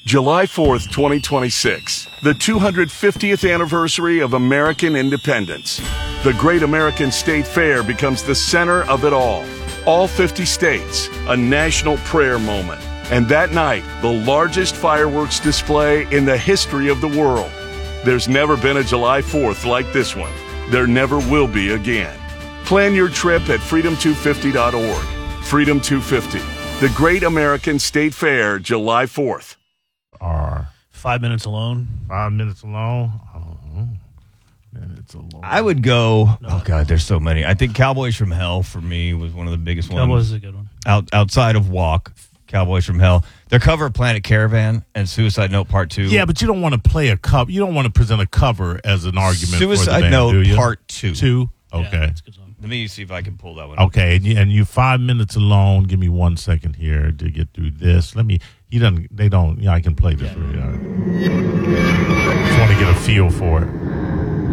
July 4th, 2026, the 250th anniversary of American independence. The Great American State Fair becomes the center of it all. All 50 states, a national prayer moment. And that night, the largest fireworks display in the history of the world. There's never been a July 4th like this one. There never will be again. Plan your trip at freedom250.org. Freedom 250, the Great American State Fair, July 4th. 5 minutes alone. 5 minutes alone. Minutes alone. I would go. Oh God, there's so many. I think Cowboys from Hell for me was one of the biggest ones. Cowboys is a good one. Outside of Walk, Cowboys from Hell. Their cover of Planet Caravan and Suicide Note Part 2. Yeah, but you don't want to play a cover. You don't want to present a cover as an argument. Suicide for the band, Note do you? Part 2. 2. Okay. Yeah, that's a good song. Let me see if I can pull that one up. Okay, and you 5 minutes alone. Give me 1 second here to get through this. Let me. They don't. Yeah, I can play this. Just want to get a feel for it.